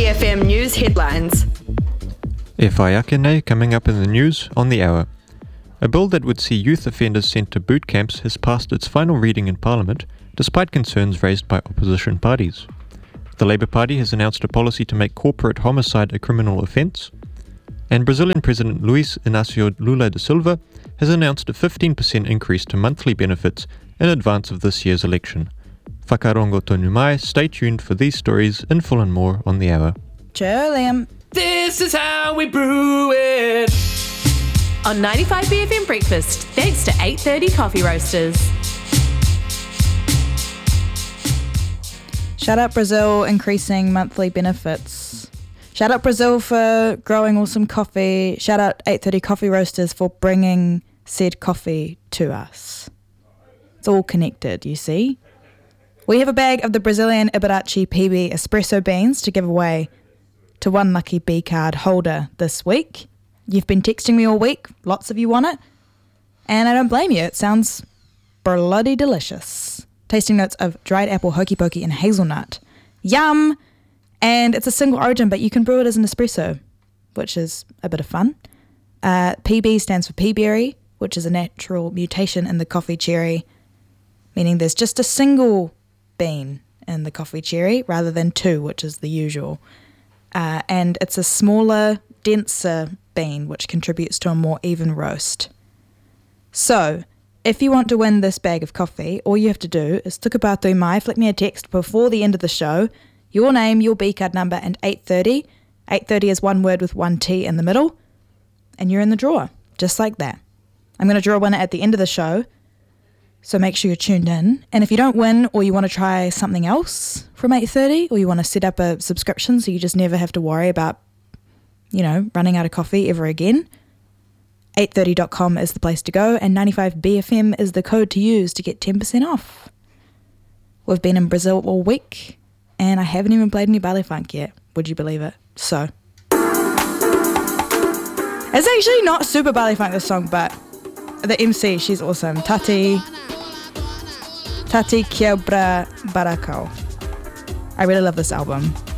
BFM News headlines. E whai ake nei coming up in the news on the hour. A bill that would see youth offenders sent to boot camps has passed its final reading in Parliament, despite concerns raised by opposition parties. The Labour Party has announced a policy to make corporate homicide a criminal offence, and Brazilian President Luiz Inácio Lula da Silva has announced a 15% increase to monthly benefits in advance of this year's election. Whakarongo tonu mai, stay tuned for these stories in full and more on the hour. Sure, Liam. This is how we brew it. On 95 BFM Breakfast, thanks to 8:30 Coffee Roasters. Shout out Brazil increasing monthly benefits. Shout out Brazil for growing awesome coffee. Shout out 8:30 Coffee Roasters for bringing said coffee to us. It's all connected, you see. We have a bag of the Brazilian Iberace PB espresso beans to give away to one lucky B card holder this week. You've been texting me all week, lots of you want it, and I don't blame you, it sounds bloody delicious. Tasting notes of dried apple, hokey pokey and hazelnut. Yum! And it's a single origin, but you can brew it as an espresso, which is a bit of fun. PB stands for peaberry, which is a natural mutation in the coffee cherry, meaning there's just a single bean in the coffee cherry rather than two, which is the usual. And it's a smaller, denser bean, which contributes to a more even roast. So, if you want to win this bag of coffee, all you have to do is tukapatui mai, flick me a text before the end of the show, your name, your B card number, and 8:30. 8:30 is one word with one T in the middle, and you're in the draw, just like that. I'm going to draw a winner at the end of the show, so make sure you're tuned in. And if you don't win, or you want to try something else from 8:30, or you want to set up a subscription so you just never have to worry about, running out of coffee ever again, 830.com is the place to go, and 95BFM is the code to use to get 10% off. We've been in Brazil all week, and I haven't even played any ballet funk yet. Would you believe it? So, it's actually not super ballet funk, this song, but the MC, she's awesome. Tati Quiebra Baracão. I really love this album.